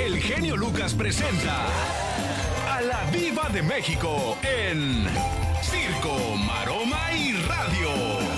el genio Lucas presenta a la Diva de México en Circo, Maroma y Radio.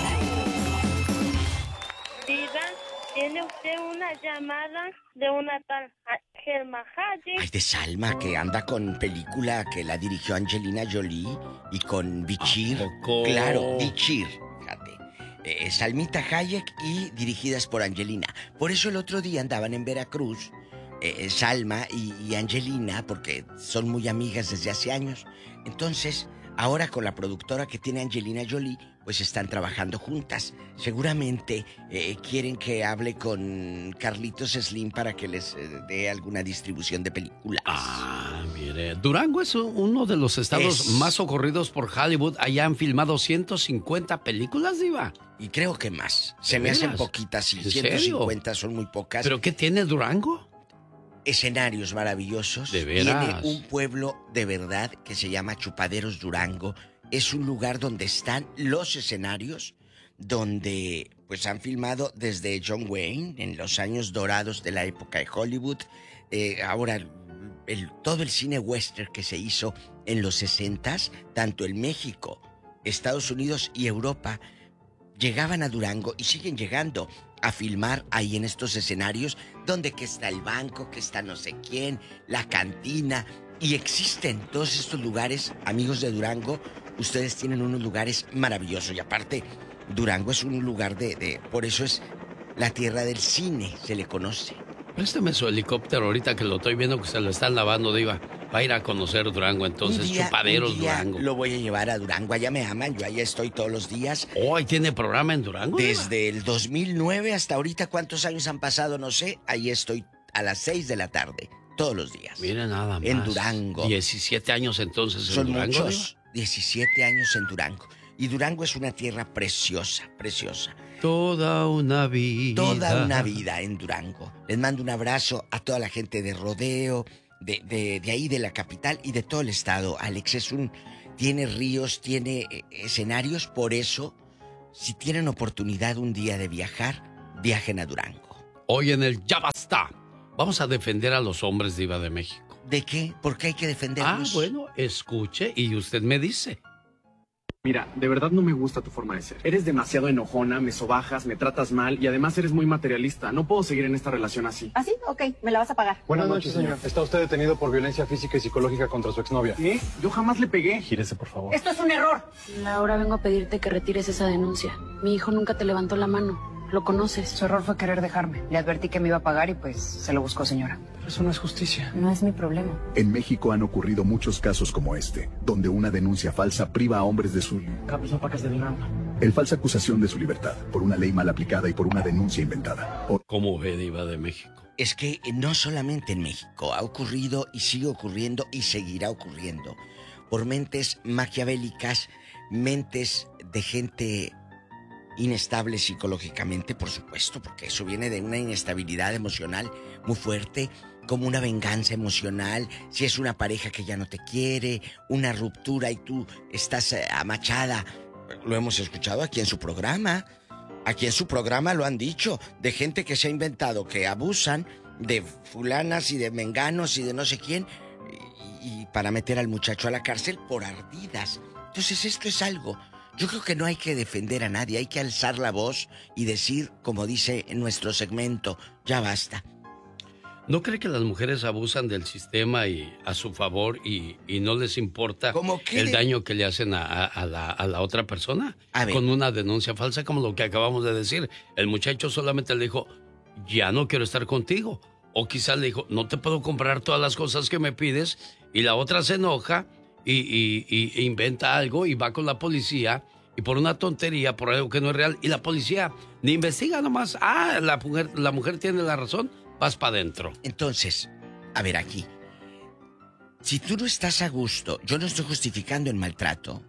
Diva, tiene usted una llamada de una tal Salma Hayek. Ay, de Salma, que anda con película que la dirigió Angelina Jolie y con Bichir. Claro, Bichir, fíjate. Salmita Hayek y dirigidas por Angelina. Por eso el otro día andaban en Veracruz, Salma y Angelina, porque son muy amigas desde hace años. Entonces, ahora con la productora que tiene Angelina Jolie, pues están trabajando juntas. Seguramente quieren que hable con Carlitos Slim para que les dé alguna distribución de películas. Ah, mire, Durango es uno de los estados más socorridos por Hollywood. Allá han filmado 150 películas, Diva. Y creo que más. Se me hacen poquitas y 150 son muy pocas. ¿Pero qué tiene Durango? Escenarios maravillosos. ¿De veras? Tiene un pueblo de verdad que se llama Chupaderos Durango. Es un lugar donde están los escenarios, donde pues han filmado desde John Wayne en los años dorados de la época de Hollywood. Ahora todo el cine western que se hizo en los 60s, tanto en México, Estados Unidos y Europa, llegaban a Durango y siguen llegando a filmar ahí en estos escenarios donde que está el banco, que está no sé quién, la cantina. Y existen todos estos lugares, amigos de Durango. Ustedes tienen unos lugares maravillosos. Y aparte, Durango es un lugar por eso es la tierra del cine, se le conoce. Préstame su helicóptero ahorita que lo estoy viendo que se lo están lavando, Diva. Va a ir a conocer Durango, entonces, Chupaderos Durango. Lo voy a llevar a Durango, allá me aman, yo allá estoy todos los días. Oh, ¿ahí tiene programa en Durango? Desde el 2009 hasta ahorita, ¿cuántos años han pasado? No sé, ahí estoy a las 6 de la tarde, todos los días. Mira nada más. En Durango. 17 años entonces en Durango. Son muchos, 17 años en Durango. Y Durango es una tierra preciosa, preciosa. Toda una vida. Toda una vida en Durango. Les mando un abrazo a toda la gente de Rodeo, de ahí de la capital y de todo el estado. Alex tiene ríos, tiene escenarios, por eso, si tienen oportunidad un día de viajar, viajen a Durango. Hoy en el Ya Basta, vamos a defender a los hombres, Diva de México. ¿De qué? ¿Por qué hay que defenderlos? Bueno, escuche y usted me dice. Mira, de verdad no me gusta tu forma de ser. Eres demasiado enojona, me sobajas, me tratas mal y además eres muy materialista. No puedo seguir en esta relación así. ¿Ah, sí? Ok, me la vas a pagar. Buenas noches, señor. Está usted detenido por violencia física y psicológica contra su exnovia. ¿Qué? Yo jamás le pegué. Gírese, por favor. ¡Esto es un error! Laura, vengo a pedirte que retires esa denuncia. Mi hijo nunca te levantó la mano. Lo conoces. Su error fue querer dejarme. Le advertí que me iba a pagar y pues se lo buscó, señora. Pero eso no es justicia. No es mi problema. En México han ocurrido muchos casos como este, donde una denuncia falsa priva a hombres de su... El falsa acusación de su libertad, por una ley mal aplicada y por una denuncia inventada. ¿Cómo ve, Diva de México? Es que no solamente en México, ha ocurrido y sigue ocurriendo y seguirá ocurriendo. Por mentes maquiavélicas, mentes de gente inestable psicológicamente, por supuesto, porque eso viene de una inestabilidad emocional muy fuerte, como una venganza emocional, si es una pareja que ya no te quiere, una ruptura y tú estás amachada. Lo hemos escuchado aquí en su programa lo han dicho, de gente que se ha inventado, que abusan de fulanas y de menganos y de no sé quién, y para meter al muchacho a la cárcel por ardidas. Entonces esto es algo... Yo creo que no hay que defender a nadie, hay que alzar la voz y decir, como dice en nuestro segmento, ya basta. ¿No cree que las mujeres abusan del sistema y a su favor y no les importa el daño que le hacen a la otra persona? Con una denuncia falsa, como lo que acabamos de decir. El muchacho solamente le dijo, ya no quiero estar contigo. O quizás le dijo, no te puedo comprar todas las cosas que me pides. Y la otra se enoja y inventa algo y va con la policía y por una tontería, por algo que no es real, y la policía ni investiga nomás. La mujer tiene la razón, vas para adentro. Entonces, a ver aquí, si tú no estás a gusto, yo no estoy justificando el maltrato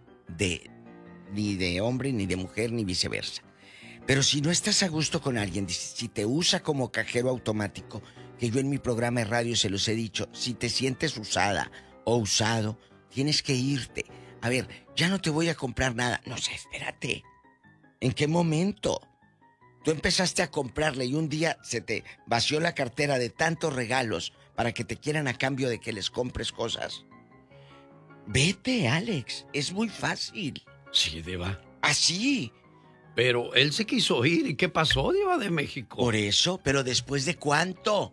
ni de hombre, ni de mujer, ni viceversa, pero si no estás a gusto con alguien, si te usa como cajero automático, que yo en mi programa de radio se los he dicho, si te sientes usada o usado, tienes que irte. A ver, ya no te voy a comprar nada. No sé, espérate. ¿En qué momento? Tú empezaste a comprarle y un día se te vació la cartera de tantos regalos para que te quieran a cambio de que les compres cosas. Vete, Alex, es muy fácil. Sí, Diva. Así. Pero él se quiso ir. ¿Y qué pasó, Diva de México? Por eso, pero ¿después de cuánto?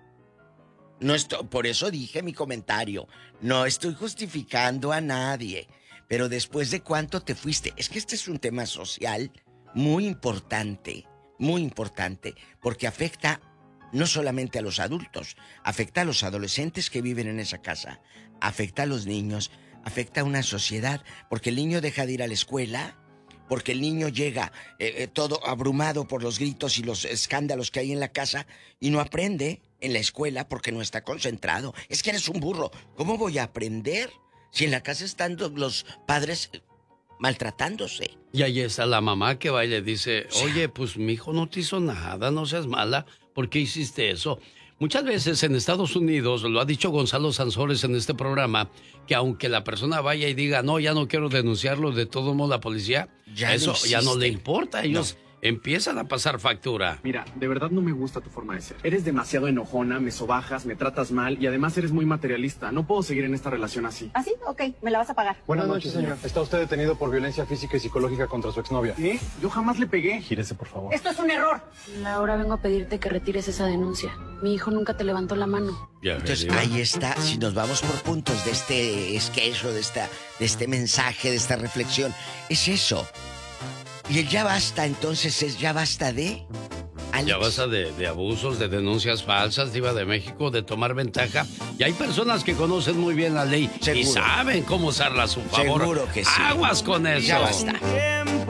Por eso dije mi comentario. No estoy justificando a nadie. Pero ¿después de cuánto te fuiste? Es que este es un tema social muy importante, porque afecta no solamente a los adultos, afecta a los adolescentes que viven en esa casa, afecta a los niños, afecta a una sociedad, porque el niño deja de ir a la escuela, porque el niño llega todo abrumado por los gritos y los escándalos que hay en la casa y no aprende en la escuela porque no está concentrado. Es que eres un burro. ¿Cómo voy a aprender si en la casa están los padres maltratándose? Y ahí está la mamá que va y le dice, oye, pues mi hijo no te hizo nada, no seas mala, ¿por qué hiciste eso? Muchas veces en Estados Unidos, lo ha dicho Gonzalo Sansores en este programa, que aunque la persona vaya y diga, no, ya no quiero denunciarlo, de todo modo la policía, eso ya no le importa, ellos empiezan a pasar factura. Mira, de verdad no me gusta tu forma de ser. Eres demasiado enojona, me sobajas, me tratas mal y además eres muy materialista. No puedo seguir en esta relación así. ¿Ah, sí? Ok, me la vas a pagar. Buenas noches, señor. Está usted detenido por violencia física y psicológica contra su exnovia. ¿Qué? Yo jamás le pegué. Gírese, por favor. Esto es un error. Ahora vengo a pedirte que retires esa denuncia. Mi hijo nunca te levantó la mano. Entonces ahí está, si nos vamos por puntos de este sketch o de este mensaje, de esta reflexión, es eso. Y el ya basta, entonces es ya basta de... Alex. Ya basta de abusos, de denuncias falsas, Diva de México, de tomar ventaja. Y hay personas que conocen muy bien la ley. Seguro. Y saben cómo usarla a su favor. Seguro que sí. Aguas con eso. Ya basta.